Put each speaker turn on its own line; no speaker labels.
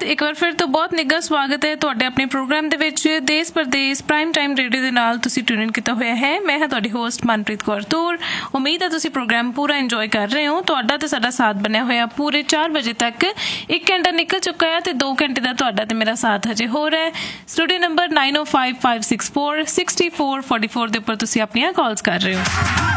ਇੱਕ ਵਾਰ ਫਿਰ ਤੋਂ ਬਹੁਤ ਨਿੱਘਾ ਸਵਾਗਤ ਹੈ ਤੁਹਾਡੇ ਆਪਣੇ ਪ੍ਰੋਗਰਾਮ ਦੇ ਵਿੱਚ ਦੇਸ਼ ਪ੍ਰਦੇਸ਼ ਪ੍ਰਾਈਮ ਟਾਈਮ ਰੇਡੀਓ ਦੇ ਨਾਲ ਤੁਸੀਂ ਟਿਊਨ ਇਨ ਕੀਤਾ ਹੋਇਆ ਹੈ। ਮੈਂ ਹਾਂ ਤੁਹਾਡੀ ਹੋਸਟ ਮਨਪ੍ਰੀਤ ਕੌਰ ਤੂਰ। ਉਮੀਦ ਹੈ ਤੁਸੀਂ ਪ੍ਰੋਗਰਾਮ ਪੂਰਾ ਇੰਜੋਏ ਕਰ ਰਹੇ ਹੋ। ਤੁਹਾਡਾ ਤੇ ਸਾਡਾ ਸਾਥ ਬਣਿਆ ਹੋਇਆ ਪੂਰੇ 4 ਵਜੇ ਤੱਕ। 1 ਘੰਟਾ ਨਿਕਲ ਚੁੱਕਾ ਹੈ ਤੇ 2 ਘੰਟੇ ਦਾ ਤੁਹਾਡਾ ਤੇ ਮੇਰਾ ਸਾਥ ਹਜੇ ਹੋ ਰਿਹਾ ਹੈ। ਸਟੂਡੀਓ ਨੰਬਰ 9055646444 ਦੇ ਉੱਪਰ ਤੁਸੀਂ ਆਪਣੀਆਂ ਕਾਲਸ ਕਰ ਰਹੇ ਹੋ।